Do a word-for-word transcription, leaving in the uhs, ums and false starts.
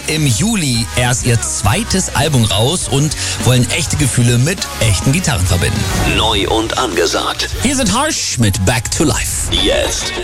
im Juli erst ihr zweites Album raus und wollen echte Gefühle mit echten Gitarren verbinden. Neu und angesagt. Hier sind Harsh mit Back to Life. Jetzt